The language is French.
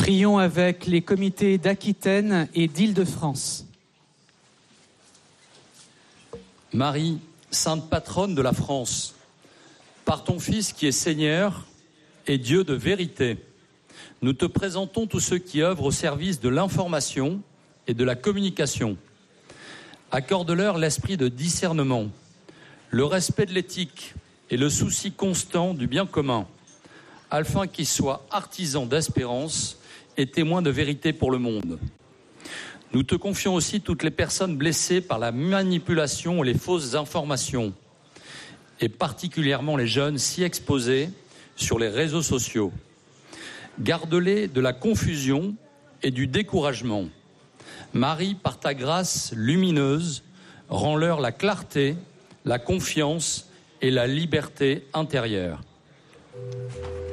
Prions avec les comités d'Aquitaine et d'Île-de-France. Marie, sainte patronne de la France, par ton Fils qui est Seigneur et Dieu de vérité, nous te présentons tous ceux qui œuvrent au service de l'information et de la communication. Accorde-leur l'esprit de discernement, le respect de l'éthique et le souci constant du bien commun, afin qu'ils soient artisans d'espérance et témoins de vérité pour le monde. Nous te confions aussi toutes les personnes blessées par la manipulation et les fausses informations, et particulièrement les jeunes si exposés sur les réseaux sociaux. Garde-les de la confusion et du découragement. Marie, par ta grâce lumineuse, rends-leur la clarté, la confiance et la liberté intérieure.